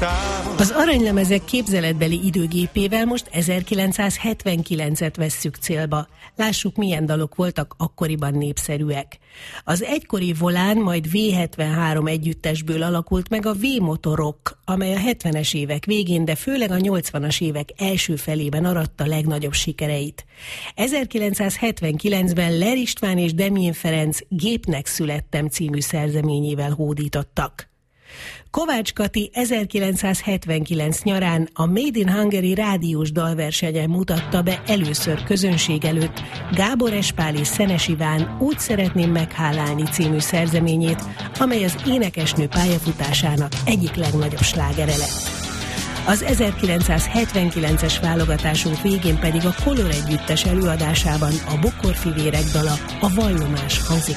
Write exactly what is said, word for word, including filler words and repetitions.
Az aranylemezek képzeletbeli időgépével most ezerkilencszázhetvenkilencet vesszük célba. Lássuk, milyen dalok voltak akkoriban népszerűek. Az egykori Volán, majd vé hetvenhárom együttesből alakult meg a V-Motorok, amely a hetvenes évek végén, de főleg a nyolcvanas évek első felében aratta legnagyobb sikereit. ezerkilencszázhetvenkilencben Ler István és Demjén Ferenc Gépnek születtem című szerzeményével hódítottak. Kovács Kati ezerkilencszázhetvenkilenc nyarán a Made in Hungary rádiós dalversenyen mutatta be először közönség előtt Gábor Espál és Szenes Iván Úgy szeretném meghálálni című szerzeményét, amely az énekesnő pályafutásának egyik legnagyobb slágere lett. Az ezerkilencszázhetvenkilences válogatásunk végén pedig a Kolor együttes előadásában a Bokorfivérek dala, a Vallomás hangzik